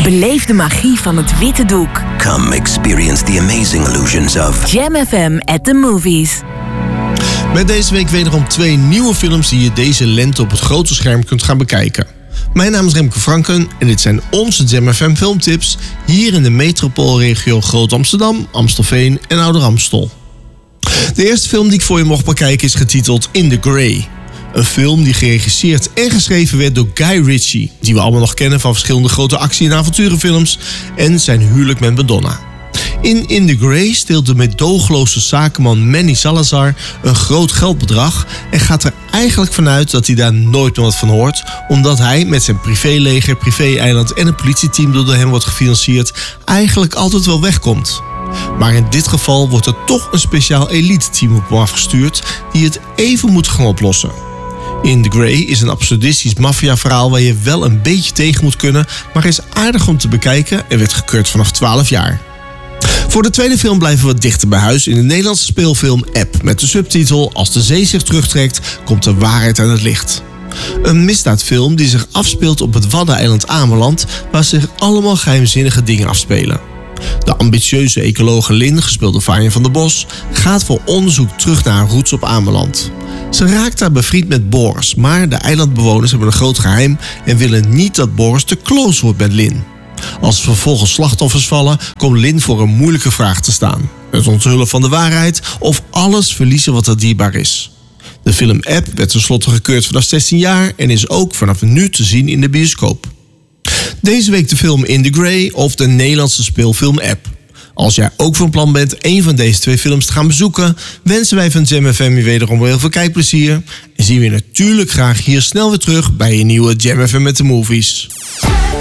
Beleef de magie van het witte doek. Come experience the amazing illusions of Jam FM at the movies. Met deze week wederom 2 nieuwe films die je deze lente op het grote scherm kunt gaan bekijken. Mijn naam is Remke Franken en dit zijn onze Jam FM filmtips hier in de metropoolregio Groot Amsterdam, Amstelveen en Ouder Amstel. De eerste film die ik voor je mocht bekijken is getiteld In the Grey. Een film die geregisseerd en geschreven werd door Guy Ritchie, die we allemaal nog kennen van verschillende grote actie- en avonturenfilms en zijn huwelijk met Madonna. In the Grey steelt de meedogenloze zakenman Manny Salazar een groot geldbedrag en gaat er eigenlijk vanuit dat hij daar nooit meer wat van hoort, omdat hij met zijn privéleger, privé-eiland en een politieteam dat door hem wordt gefinancierd eigenlijk altijd wel wegkomt. Maar in dit geval wordt er toch een speciaal elite-team op hem afgestuurd die het even moet gaan oplossen. In the Grey is een absurdistisch maffiaverhaal waar je wel een beetje tegen moet kunnen, maar is aardig om te bekijken en werd gekeurd vanaf 12 jaar. Voor de tweede film blijven we dichter bij huis in de Nederlandse speelfilm App met de subtitel Als de zee zich terugtrekt, komt de waarheid aan het licht. Een misdaadfilm die zich afspeelt op het Waddeneiland Ameland, waar zich allemaal geheimzinnige dingen afspelen. De ambitieuze ecologe Lin, gespeeld door Vanja van der Bos, gaat voor onderzoek terug naar haar roots op Ameland. Ze raakt daar bevriend met Boris, maar de eilandbewoners hebben een groot geheim en willen niet dat Boris te close wordt met Lin. Als er vervolgens slachtoffers vallen, komt Lin voor een moeilijke vraag te staan. Het onthullen van de waarheid of alles verliezen wat er dierbaar is. De film App werd tenslotte gekeurd vanaf 16 jaar en is ook vanaf nu te zien in de bioscoop. Deze week de film In the Grey of de Nederlandse speelfilm App. Als jij ook van plan bent een van deze 2 films te gaan bezoeken, wensen wij van Jam FM je wederom heel veel kijkplezier. En zien we je natuurlijk graag hier snel weer terug bij je nieuwe Jam FM met de movies.